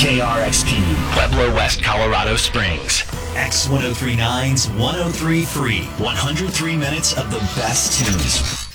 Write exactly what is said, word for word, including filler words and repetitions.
K R X P, Pueblo West, Colorado Springs. X ten thirty-nine's one oh three point three, one hundred three minutes of the best tunes.